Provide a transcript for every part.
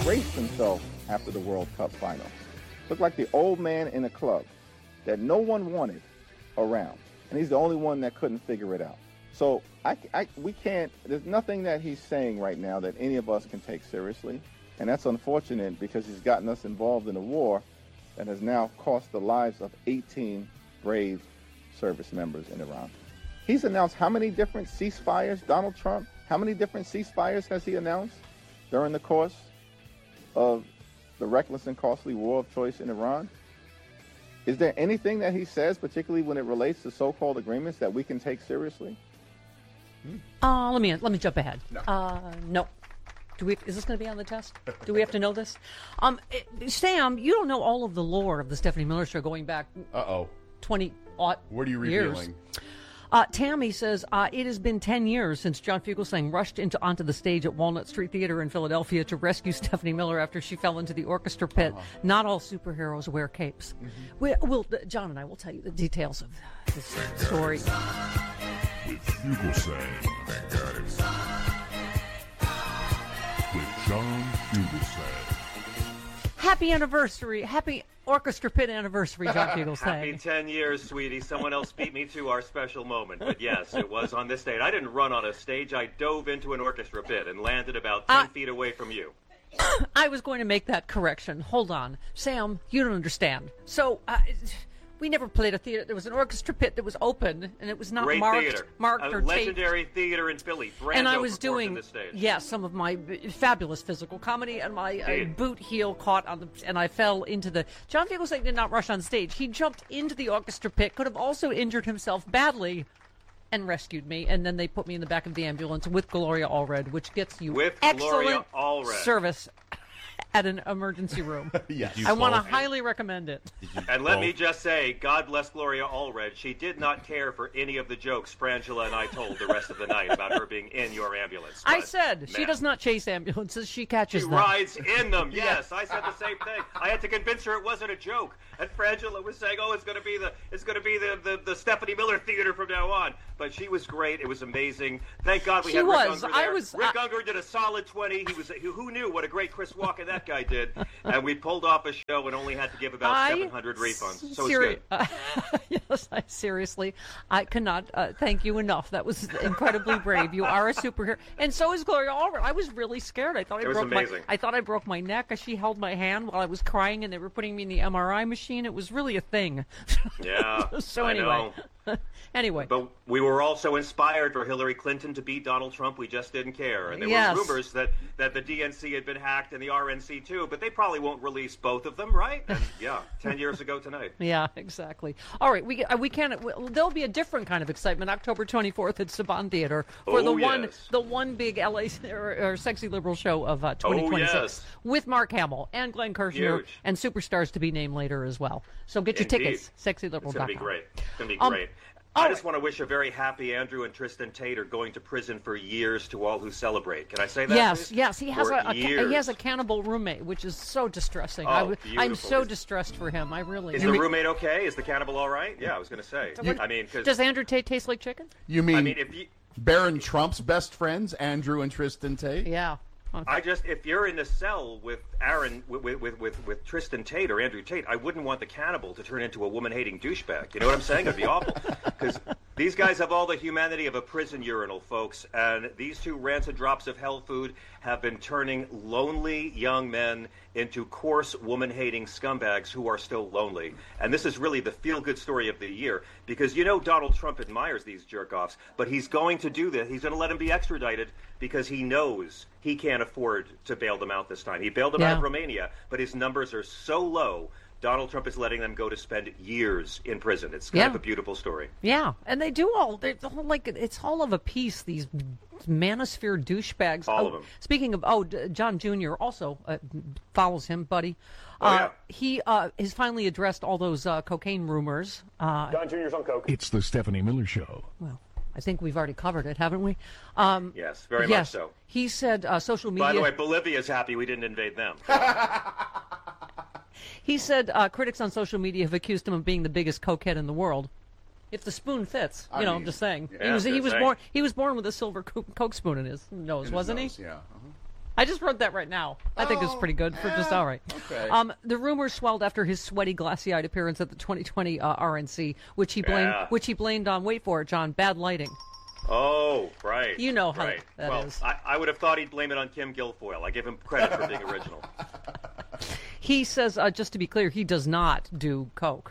disgraced himself after the World Cup final. Looked like the old man in a club that no one wanted around. And he's the only one that couldn't figure it out. So we can't, there's nothing that he's saying right now that any of us can take seriously. And that's unfortunate because he's gotten us involved in a war that has now cost the lives of 18 brave service members in Iran. He's announced how many different ceasefires, Donald Trump, how many different ceasefires has he announced during the course of the reckless and costly war of choice in Iran? Is there anything that he says, particularly when it relates to so-called agreements, that we can take seriously? Let me jump ahead. No. Is this going to be on the test? Do we have to know this? Sam, you don't know all of the lore of the Stephanie Miller Show going back 20 What are you revealing? years. Tammy says, it has been 10 years since John Fugelsang rushed onto the stage at Walnut Street Theater in Philadelphia to rescue Stephanie Miller after she fell into the orchestra pit. Not all superheroes wear capes. John and I will tell you the details of this story. With Fugelsang. With John Fugelsang. Happy anniversary. Happy orchestra pit anniversary, John Fugelsang. Happy 10 years, sweetie. Someone else beat me to our special moment. But yes, it was on this date. I didn't run on a stage. I dove into an orchestra pit and landed about 10 feet away from you. I was going to make that correction. Hold on. Sam, you don't understand. So, we never played a theater. There was an orchestra pit that was open, and it was not Great marked theater. or taped. Legendary theater in Philly. And I was doing doing, some of my fabulous physical comedy, and my boot heel caught on and I fell into the... John Fugelsang did not rush on stage. He jumped into the orchestra pit, could have also injured himself badly, and rescued me, and then they put me in the back of the ambulance with Gloria Allred, which gets you excellent service at an emergency room. Yes. I want to highly recommend it. And let me just say, God bless Gloria Allred. She did not care for any of the jokes Frangela and I told the rest of the night about her being in your ambulance. I said she does not chase ambulances; she catches them. She rides in them. Yes, I said the same thing. I had to convince her it wasn't a joke. And Frangela was saying, "Oh, it's going to be the Stephanie Miller Theater from now on." But she was great. It was amazing. Thank God we had Rick Unger there. Rick Unger did a solid 20. Who knew what a great Chris Walken that guy did? And we pulled off a show and only had to give about 700 refunds. So it's good. Yes, seriously, I cannot thank you enough. That was incredibly brave. You are a superhero, and so is Gloria Allred. I was really scared. I thought I broke my neck as she held my hand while I was crying, and they were putting me in the MRI machine. It was really a thing. Yeah. So I know. Anyway. But we were also inspired for Hillary Clinton to beat Donald Trump. We just didn't care. And there were rumors that the DNC had been hacked and the RNC too, but they probably won't release both of them, right? And 10 years ago tonight. Yeah, exactly. All right, we can't. There'll be a different kind of excitement October 24th at Saban Theater for the one big LA or sexy liberal show of 2026 with Mark Hamill and Glenn Kirshner and superstars to be named later as well. So get your tickets, sexyliberal.com. It's going to be great. It's going to be great. I just want to wish a very happy Andrew and Tristan Tate are going to prison for years to all who celebrate. Can I say that? Yes. He has a cannibal roommate, which is so distressing. I'm so distressed for him. I really. Is the roommate okay? Is the cannibal all right? Yeah, I was going to say. Does Andrew Tate taste like chicken? You mean Barron Trump's best friends, Andrew and Tristan Tate? Yeah. Okay. If you're in a cell with with Tristan Tate or Andrew Tate, I wouldn't want the cannibal to turn into a woman-hating douchebag. You know what I'm saying? It'd be awful. Because these guys have all the humanity of a prison urinal, folks. And these two rancid drops of hell food have been turning lonely young men into coarse, woman-hating scumbags who are still lonely. And this is really the feel-good story of the year. Because Donald Trump admires these jerk-offs, but he's going to do this. He's going to let them be extradited because he knows he can't afford to bail them out this time. He bailed them out of Romania, but his numbers are so low, Donald Trump is letting them go to spend years in prison. It's kind of a beautiful story. Yeah, and they do it's all of a piece, these manosphere douchebags. All of them. Speaking of, John Jr. also follows him, buddy. He has finally addressed all those cocaine rumors. John Jr.'s on coke. It's the Stephanie Miller Show. Well, I think we've already covered it, haven't we? Yes, very much so. He said social media... By the way, Bolivia's happy we didn't invade them. He said critics on social media have accused him of being the biggest cokehead in the world. If the spoon fits, I'm just saying. Yeah, He was born with a silver coke spoon in his nose, wasn't he? Yeah. I just wrote that right now. I think it's pretty good for just all right. Okay. The rumors swelled after his sweaty, glassy-eyed appearance at the 2020 RNC, which he blamed on, wait for it, John, bad lighting. Oh, right. You know how right. that well, is. I would have thought he'd blame it on Kim Guilfoyle. I give him credit for being original. He says, just to be clear, he does not do coke.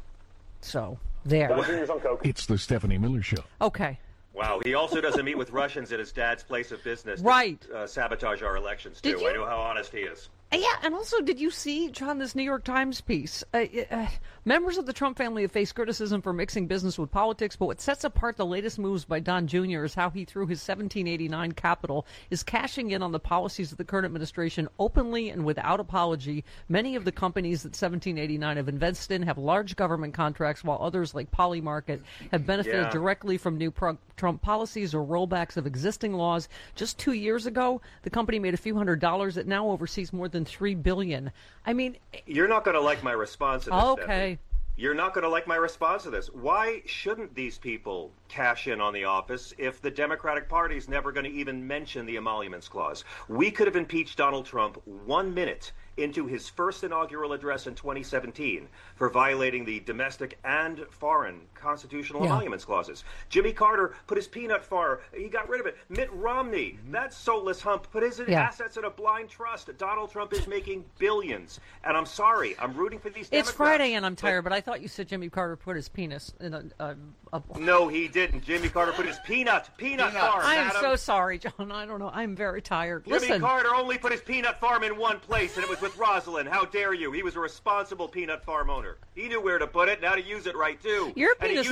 So, there. It's the Stephanie Miller Show. Okay. Wow, he also doesn't meet with Russians at his dad's place of business Right. to sabotage our elections, too. Did you? I know how honest he is. Yeah, and also, did you see, John, this New York Times piece? Members of the Trump family have faced criticism for mixing business with politics, but what sets apart the latest moves by Don Jr. is how he, through his 1789 capital, is cashing in on the policies of the current administration openly and without apology. Many of the companies that 1789 have invested in have large government contracts, while others, like Polymarket, have benefited directly from new Trump policies or rollbacks of existing laws. Just 2 years ago, the company made a few $100s. It now oversees more than $3 billion. I mean, you're not going to like my response to this. Okay. Stephanie. You're not going to like my response to this. Why shouldn't these people cash in on the office if the Democratic Party is never going to even mention the emoluments clause? We could have impeached Donald Trump 1 minute into his first inaugural address in 2017 for violating the domestic and foreign constitutional emoluments clauses. Jimmy Carter put his peanut farm, he got rid of it. Mitt Romney, that soulless hump, put his assets in a blind trust. Donald Trump is making billions. And I'm sorry, I'm rooting for these Democrats. It's Friday and I'm tired, but I thought you said Jimmy Carter put his penis in a No, he didn't. Jimmy Carter put his peanut farm. I am so sorry, John. I don't know. I'm very tired. Jimmy Carter only put his peanut farm in one place, and it was with Rosalind. How dare you? He was a responsible peanut farm owner. He knew where to put it and how to use it right, too. Your penis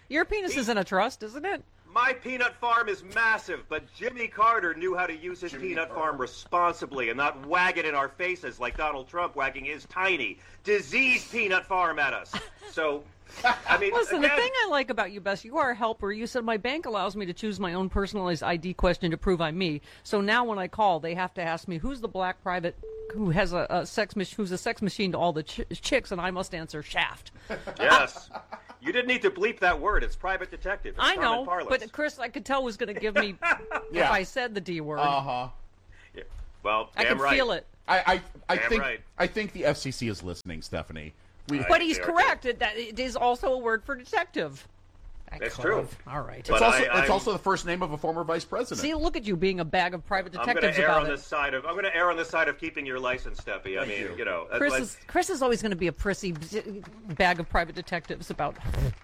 is in a trust, isn't it? My peanut farm is massive, but Jimmy Carter knew how to use his peanut farm responsibly and not wag it in our faces like Donald Trump wagging his tiny, diseased peanut farm at us. So, I mean, listen, again, the thing I like about you, Bess, you are a helper. You said my bank allows me to choose my own personalized ID question to prove I'm me. So now when I call, they have to ask me who's the black private who has who's a sex machine to all the chicks, and I must answer Shaft. Yes. You didn't need to bleep that word. It's private detective. It's I know, parlance. but Chris, I could tell was going to give me if I said the D word. Uh-huh. Yeah. Well, I damn could right. feel it. I think right. I think the FCC is listening, Stephanie. But he's correct. It is also a word for detective. That's true. All right. It's also the first name of a former vice president. See, look at you being a bag of private detectives I'm going to err about on it. I'm going to err on the side of keeping your license, Steffi. I mean, you know. Chris is always going to be a prissy bag of private detectives about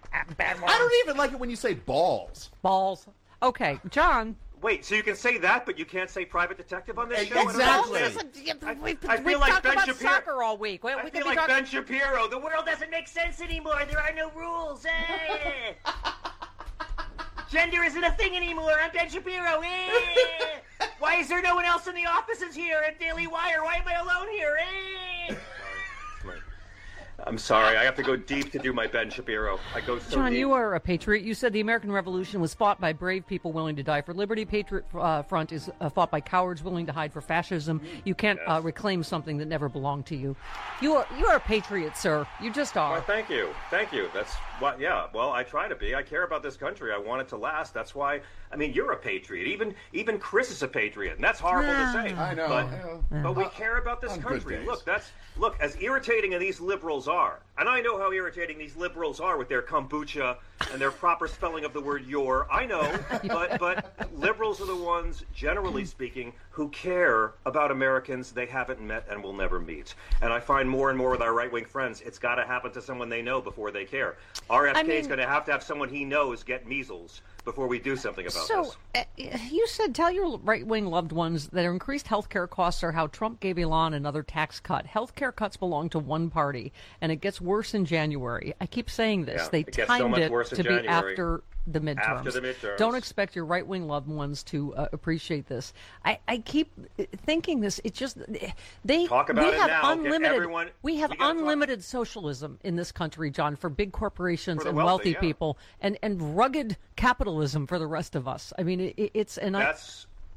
bad words. I don't even like it when you say balls. Balls. Okay, John. Wait, so you can say that, but you can't say private detective on this show? Exactly. We've feel like talked Ben about Shapiro. soccer all week. I feel like Ben Shapiro. The world doesn't make sense anymore. There are no rules. Gender isn't a thing anymore. I'm Ben Shapiro. Why is there no one else in the offices here at Daily Wire? Why am I alone here? Sorry. I'm sorry. I have to go deep to do my Ben Shapiro. I go so John, deep. you are a patriot. You said the American Revolution was fought by brave people willing to die for liberty. Patriot Front is fought by cowards willing to hide for fascism. You can't reclaim something that never belonged to you. You are a patriot, sir. You just are. Well, thank you. That's what. Yeah. Well, I try to be. I care about this country. I want it to last. That's why. I mean, you're a patriot. Even Chris is a patriot, and that's horrible to say. I know. But we care about this country. Look, as irritating as these liberals are, and I know how irritating these liberals are with their kombucha and their proper spelling of the word "your." I know, but liberals are the ones, generally speaking, who care about Americans they haven't met and will never meet. And I find more and more with our right-wing friends, it's got to happen to someone they know before they care. RFK is going to have someone he knows get measles before we do something about this. You said tell your right-wing loved ones that increased health care costs are how Trump gave Elon another tax cut. Health care cuts belong to one party, and it gets worse in January. I keep saying this. They timed it to be after the midterms. Don't expect your right-wing loved ones to appreciate this. I keep thinking this. It's just talk about it now. Unlimited. We have unlimited socialism in this country, John, for big corporations and wealthy people, and rugged capitalism for the rest of us. I mean,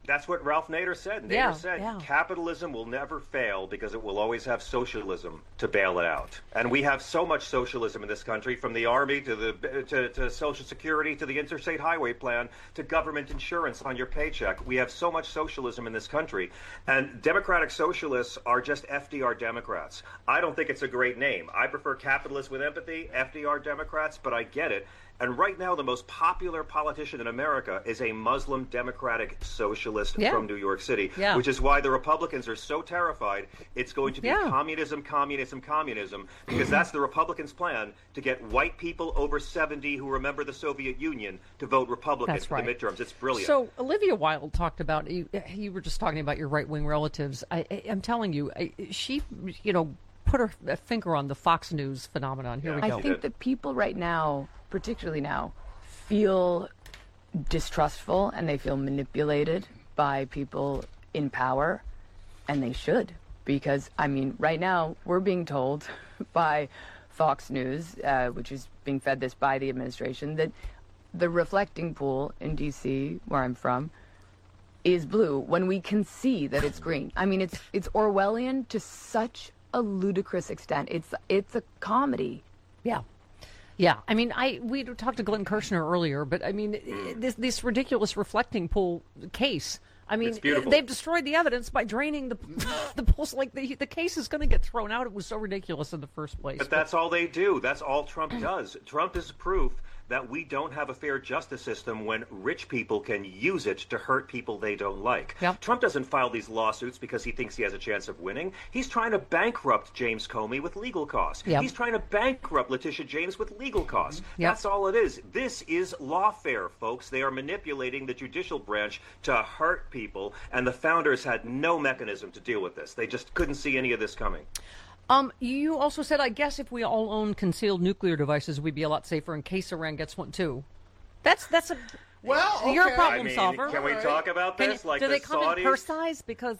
That's what Ralph Nader said. Nader said capitalism will never fail because it will always have socialism to bail it out. And we have so much socialism in this country, from the army to Social Security to the interstate highway plan to government insurance on your paycheck. We have so much socialism in this country. And democratic socialists are just FDR Democrats. I don't think it's a great name. I prefer capitalists with empathy, FDR Democrats, but I get it. And right now, the most popular politician in America is a Muslim Democratic Socialist from New York City, which is why the Republicans are so terrified it's going to be communism, communism, communism, because that's the Republicans' plan to get white people over 70 who remember the Soviet Union to vote Republican for the midterms. It's brilliant. So Olivia Wilde talked about, you were just talking about your right-wing relatives. I'm telling you, she, put her finger on the Fox News phenomenon. Here we go. I think that people right now, particularly now, feel distrustful and they feel manipulated by people in power, and they should, because right now we're being told by Fox News, which is being fed this by the administration, that the reflecting pool in DC, where I'm from, is blue when we can see that it's green. It's Orwellian to such a ludicrous extent. It's a comedy. Yeah, we talked to Glenn Kirshner earlier, but this ridiculous reflecting pool case. They've destroyed the evidence by draining the pools. Like the case is going to get thrown out. It was so ridiculous in the first place. But that's all they do. That's all Trump does. Trump is proof that we don't have a fair justice system when rich people can use it to hurt people they don't like. Yep. Trump doesn't file these lawsuits because he thinks he has a chance of winning. He's trying to bankrupt James Comey with legal costs. Yep. He's trying to bankrupt Letitia James with legal costs. Yep. That's all it is. This is lawfare, folks. They are manipulating the judicial branch to hurt people, and the founders had no mechanism to deal with this. They just couldn't see any of this coming. You also said, I guess if we all own concealed nuclear devices, we'd be a lot safer in case Iran gets one too. That's a you're a problem solver. Can we talk about this? Do they come in her size? Because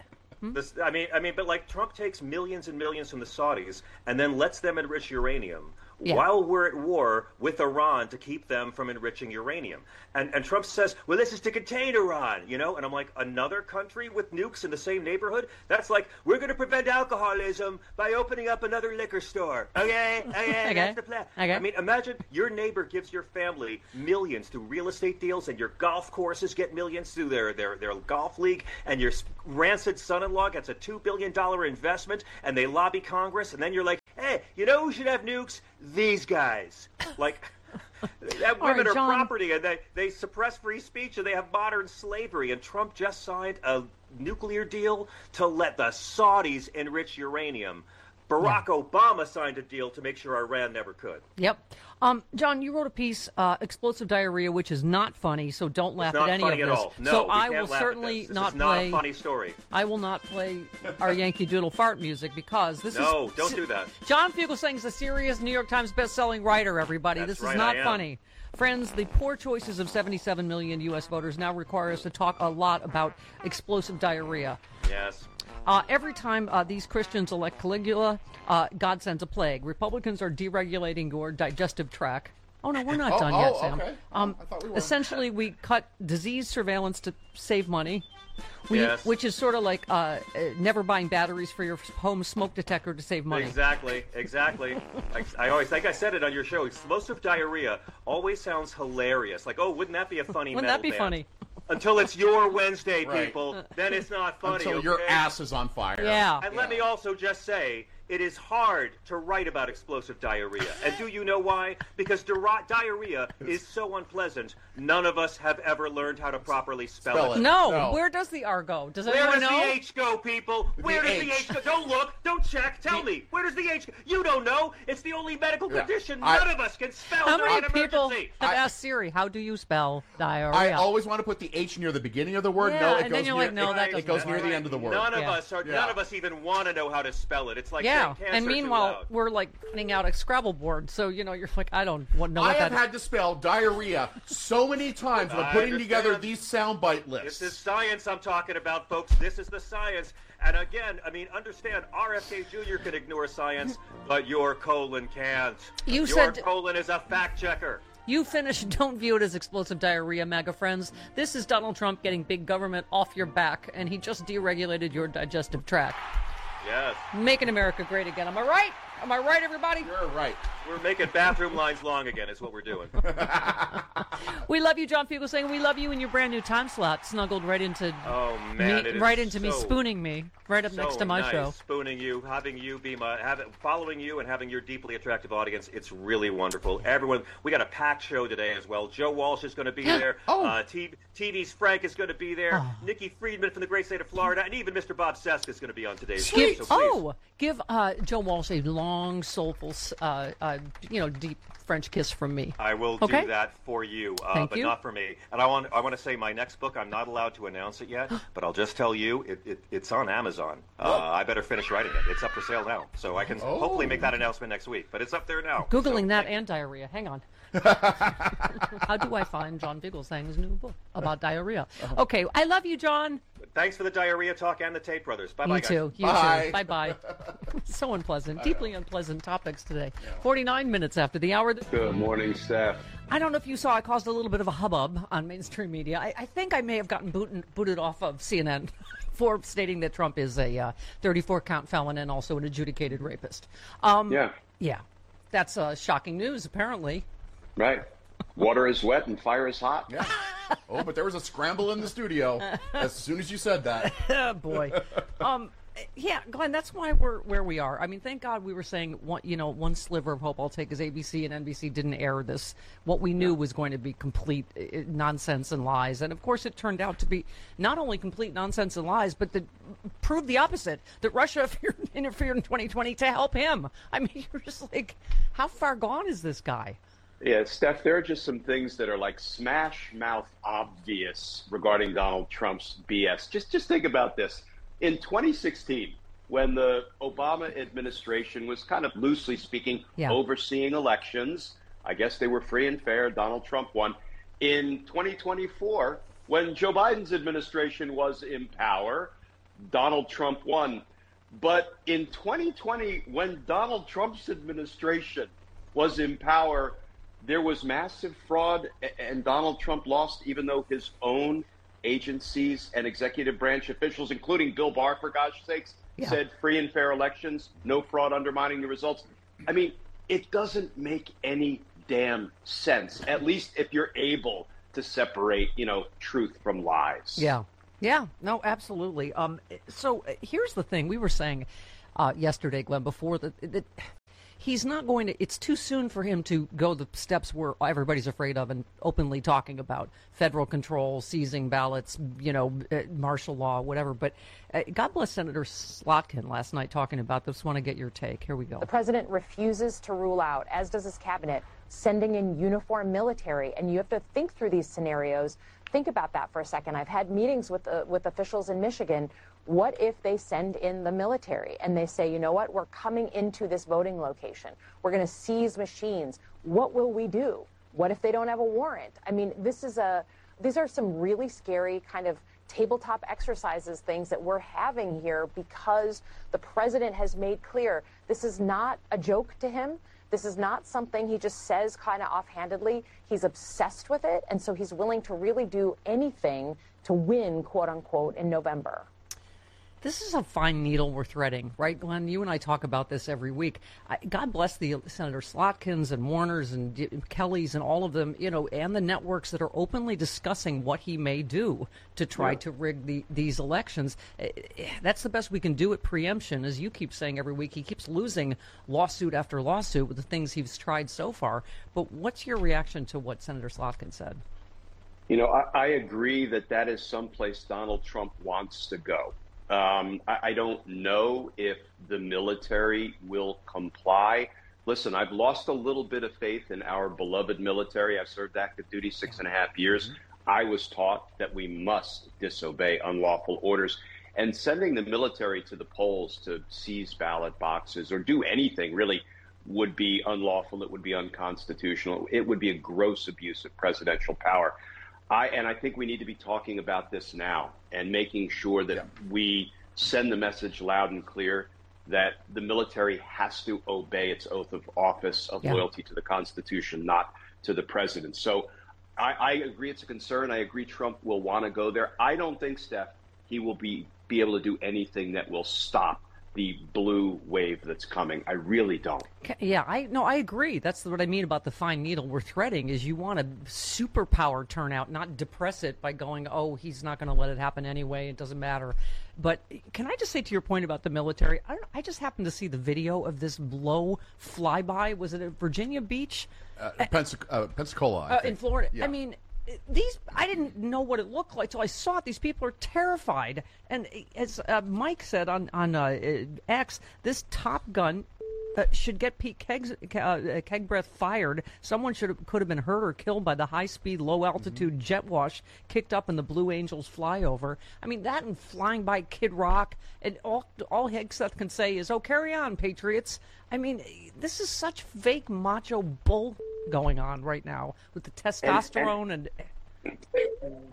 but Trump takes millions and millions from the Saudis and then lets them enrich uranium while we're at war with Iran to keep them from enriching uranium. And Trump says, well, this is to contain Iran, And I'm like, another country with nukes in the same neighborhood? That's like, we're going to prevent alcoholism by opening up another liquor store. Okay, that's the plan. Okay. Imagine your neighbor gives your family millions through real estate deals, and your golf courses get millions through their golf league, and your rancid son-in-law gets a $2 billion investment, and they lobby Congress, and then you're like, hey, who should have nukes? These guys. Like, women are property, and they suppress free speech, and they have modern slavery. And Trump just signed a nuclear deal to let the Saudis enrich uranium. Barack Obama signed a deal to make sure Iran never could. Yep. John, you wrote a piece, Explosive Diarrhea, which is not funny, so don't laugh at any of this. All. No, so I will certainly not play. Not a funny story. I will not play our Yankee Doodle fart music because this is. No, don't do that. John Fugelsang is a serious New York Times best-selling writer, everybody. That's this is not funny. Friends, the poor choices of 77 million U.S. voters now require us to talk a lot about explosive diarrhea. Yes. Every time these Christians elect Caligula, God sends a plague. Republicans are deregulating your digestive tract. Oh, no, we're not done yet, Sam. Okay. I thought we were. Essentially, we cut disease surveillance to save money, which is sort of like never buying batteries for your home smoke detector to save money. Exactly. Like I said it on your show, explosive diarrhea always sounds hilarious. Like, oh, wouldn't that be a funny Wouldn't that be funny? Until it's your Wednesday, people. Then it's not funny. Until your ass is on fire. Yeah. And let me also just say, it is hard to write about explosive diarrhea. And do you know why? Because diarrhea is so unpleasant, none of us have ever learned how to properly spell it. No. Where does the R go? Does anyone know? Where does the H go, people? Where does the H go? Don't look. Don't check. Tell me. Where does the H go? You don't know. It's the only medical condition none of us can spell. How many people emergency. have asked Siri, how do you spell diarrhea? I always want to put the H near the beginning of the word. Yeah, no, it and goes then you're near, like, no, that it goes near the end of the word. None of us even want to know how to spell it. It's like yeah, saying cancer and meanwhile, too loud. we're like finding out a Scrabble board. So, you're like, I don't know what I that have had to spell diarrhea so many times when putting together these soundbite lists. This is science I'm talking about, folks. This is the science. And again, understand, RFK Jr. can ignore science, but your colon can't. Your colon is a fact checker. You finish, don't view it as explosive diarrhea, MAGA friends. This is Donald Trump getting big government off your back, and he just deregulated your digestive tract. Yes. Making America great again. Am I right? Am I right, everybody? You're right. We're making bathroom lines long again is what we're doing. We love you, John Fugelsang. We love you in your brand new time slot, snuggled right into me, spooning me right up next to my show. Spooning you, having you be following you and having your deeply attractive audience. It's really wonderful. Everyone, we got a packed show today as well. Joe Walsh is going to be there. TV's Frank is going to be there. Nikki Friedman from the great state of Florida, and even Mr. Bob Sesk is going to be on today's show. So give Joe Walsh a long, soulful, deep French kiss from me. I will do that for you, Thank but you. not for me. And I want to say my next book, I'm not allowed to announce it yet, but I'll just tell you, it's on Amazon. I better finish writing it. It's up for sale now, so I can hopefully make that announcement next week. But it's up there now. Googling that and diarrhea. Hang on. How do I find John Fugelsang's new book about diarrhea? Okay, I love you, John. Thanks for the diarrhea talk and the Tate brothers. Bye-bye, You guys. too. You too. Bye-bye. So unpleasant. Deeply unpleasant topics today. 49 minutes after the hour. Good morning, Steph. I don't know if you saw, I caused a little bit of a hubbub on mainstream media. I think I may have gotten booted off of CNN for stating that Trump is a 34-count felon and also an adjudicated rapist. Yeah. That's shocking news, apparently. Right. Water is wet and fire is hot. Yeah. But there was a scramble in the studio as soon as you said that. Oh, boy. Yeah, Glenn, that's why we're where we are. I mean, thank God we were saying, one sliver of hope I'll take is ABC and NBC didn't air this. What we knew was going to be complete nonsense and lies. And, of course, it turned out to be not only complete nonsense and lies, but to prove the opposite, that Russia interfered in 2020 to help him. I mean, you're just like, how far gone is this guy? Yeah, Steph, there are just some things that are like smash mouth obvious regarding Donald Trump's BS. Just think about this. In 2016, when the Obama administration was kind of loosely speaking overseeing elections, I guess they were free and fair, Donald Trump won. In 2024, when Joe Biden's administration was in power, Donald Trump won. But in 2020, when Donald Trump's administration was in power, there was massive fraud, and Donald Trump lost, even though his own agencies and executive branch officials, including Bill Barr, for gosh sakes, said free and fair elections, no fraud undermining the results. I mean, it doesn't make any damn sense, at least if you're able to separate, truth from lies. Yeah, no, absolutely. So here's the thing. We were saying yesterday, Glenn, before that he's not going to, it's too soon for him to go the steps where everybody's afraid of and openly talking about federal control, seizing ballots, martial law, whatever. But God bless Senator Slotkin last night talking about this. Want to get your take. Here we go. The president refuses to rule out, as does his cabinet, sending in uniformed military. And you have to think through these scenarios. Think about that for a second. I've had meetings with officials in Michigan. What if they send in the military and they say, you know what, we're coming into this voting location. We're going to seize machines. What will we do? What if they don't have a warrant? I mean, these are some really scary kind of tabletop exercises, things that we're having here because the president has made clear this is not a joke to him. This is not something he just says kind of offhandedly. He's obsessed with it, and so he's willing to really do anything to win, quote unquote, in November. This is a fine needle we're threading, right, Glenn? You and I talk about this every week. God bless the Senator Slotkins and Warners and Kellys and all of them, and the networks that are openly discussing what he may do to try to rig these elections. That's the best we can do at preemption. As you keep saying every week, he keeps losing lawsuit after lawsuit with the things he's tried so far. But what's your reaction to what Senator Slotkin said? I agree that is someplace Donald Trump wants to go. I don't know if the military will comply. Listen, I've lost a little bit of faith in our beloved military. I served active duty 6.5 years. I was taught that we must disobey unlawful orders. And sending the military to the polls to seize ballot boxes or do anything really would be unlawful. It would be unconstitutional. It would be a gross abuse of presidential power. I think we need to be talking about this now and making sure that we send the message loud and clear that the military has to obey its oath of office of loyalty to the Constitution, not to the president. So I agree it's a concern. I agree Trump will want to go there. I don't think, Steph, he will be able to do anything that will stop the blue wave that's coming. I really don't. Yeah, I agree. That's what I mean about the fine needle we're threading is you want a superpower turnout, not depress it by going, oh, he's not going to let it happen anyway. It doesn't matter. But can I just say to your point about the military, I just happened to see the video of this low flyby. Was it at Virginia Beach? Pensacola, I think. In Florida. Yeah. I mean, I didn't know what it looked like till I saw it. These people are terrified. And as Mike said on X, this Top Gun should get Pete Kegbreath fired. Someone could have been hurt or killed by the high-speed, low-altitude jet wash kicked up in the Blue Angels flyover. I mean, that and flying by Kid Rock, and all Hegseth can say is, oh, carry on, Patriots. I mean, this is such fake macho bull going on right now with the testosterone and